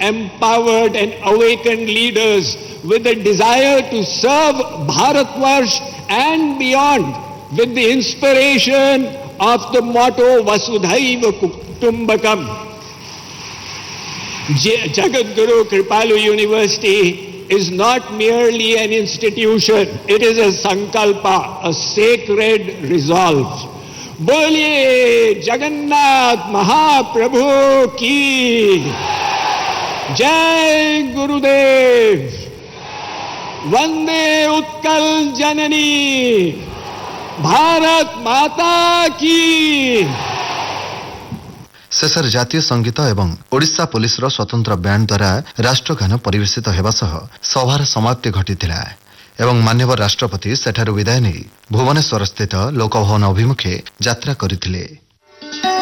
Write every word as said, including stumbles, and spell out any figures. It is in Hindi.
empowered and awakened leaders with a desire to serve Bharatvarsh and beyond with the inspiration of the motto Vasudhaiva Kutumbakam. Jagadguru Kripalu University is not merely an institution, it is a sankalpa, a sacred resolve. बोलिए जगन्नाथ महाप्रभु की जय गुरुदेव, वंदे उत्कल जननी भारत माता की। शेषर जातीय संगीत एवं ओडिशा पुलिस रो स्वतंत्र बैंड द्वारा राष्ट्रगान परिवेशित हेबा सह सभार समाप्ति घटिथिला एवं मान्यवर राष्ट्रपति सेठारु विदाय नै भुवनेश्वर स्थित लोकभवन अभिमुखे यात्रा करिथिले।